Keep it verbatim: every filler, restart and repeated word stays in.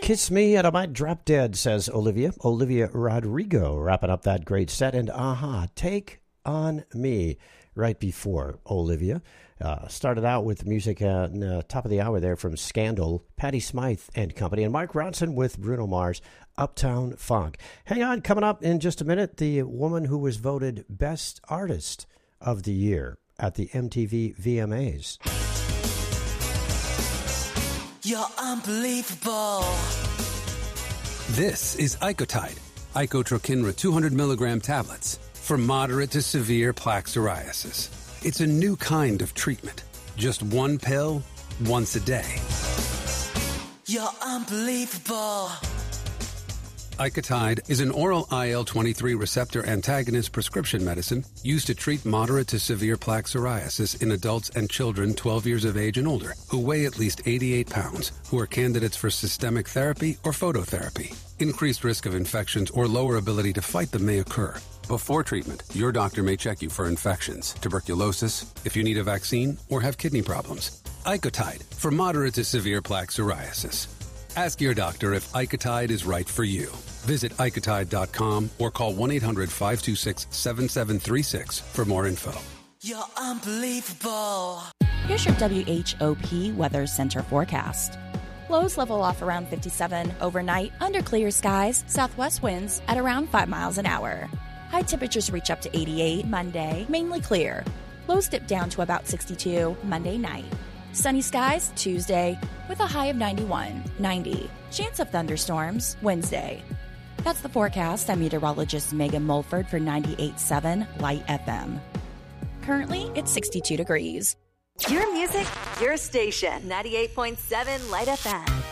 Kiss Me and I Might Drop Dead, says Olivia. Olivia Rodrigo wrapping up that great set. And Aha, Take On Me right before Olivia. Uh, started out with music at uh, top of the hour there from Scandal, Patti Smythe and Company, and Mark Ronson with Bruno Mars, Uptown Funk. Hang on, coming up in just a minute, the woman who was voted Best Artist of the Year at the M T V V M As. You're unbelievable. This is Icotide, Icotrokinra two hundred milligram tablets for moderate to severe plaque psoriasis. It's a new kind of treatment. Just one pill, once a day. You're unbelievable. Icotide is an oral I L twenty-three receptor antagonist prescription medicine used to treat moderate to severe plaque psoriasis in adults and children twelve years of age and older who weigh at least eighty-eight pounds, who are candidates for systemic therapy or phototherapy. Increased risk of infections or lower ability to fight them may occur. Before treatment, your doctor may check you for infections, tuberculosis, if you need a vaccine, or have kidney problems. Icotide for moderate to severe plaque psoriasis. Ask your doctor if Icotide is right for you. Visit Icotide dot com or call one eight hundred five two six seven seven three six for more info. You're unbelievable. Here's your W H O P Weather Center forecast. Lows level off around fifty-seven overnight, under clear skies, southwest winds at around five miles an hour. High temperatures reach up to eighty-eight Monday, mainly clear. Lows dip down to about sixty-two Monday night. Sunny skies Tuesday with a high of ninety-one, ninety. Chance of thunderstorms Wednesday. That's the forecast. I'm meteorologist Megan Mulford for ninety-eight point seven Light F M. Currently, it's sixty-two degrees. Your music, your station. ninety-eight point seven Light F M.